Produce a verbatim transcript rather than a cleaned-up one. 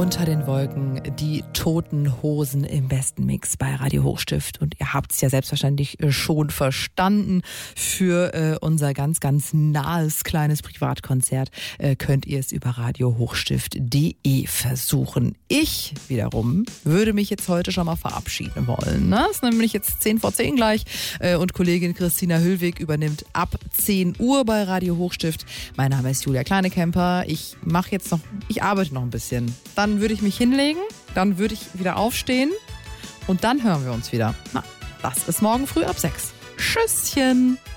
Unter den Wolken, die Toten Hosen im besten Mix bei Radio Hochstift. Und ihr habt es ja selbstverständlich schon verstanden. Für äh, unser ganz, ganz nahes kleines Privatkonzert äh, könnt ihr es über radio hochstift punkt de versuchen. Ich wiederum würde mich jetzt heute schon mal verabschieden wollen. Ne? Es ist nämlich jetzt zehn vor zehn gleich äh, und Kollegin Christina Hüllwig übernimmt ab zehn Uhr bei Radio Hochstift. Mein Name ist Julia Kleinekemper. Ich mache jetzt noch, ich arbeite noch ein bisschen. Dann würde ich mich hinlegen, dann würde ich wieder aufstehen und dann hören wir uns wieder. Na, das ist morgen früh ab sechs. Tschüsschen!